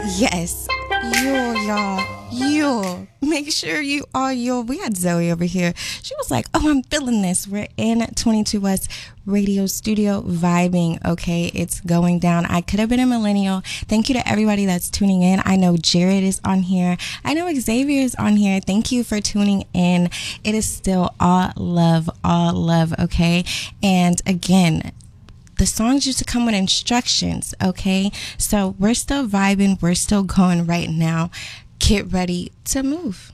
Yes. Yo. Make sure you are yo. We had Zoe over here. She was like, oh, I'm feeling this. We're in 22 West Radio Studio vibing. Okay, it's going down. I could have been a millennial. Thank you to everybody that's tuning in. I know Jared is on here. I know Xavier is on here. Thank you for tuning in. It is still all love, okay? And again, the songs used to come with instructions, okay? So we're still vibing. We're still going right now. Get ready to move.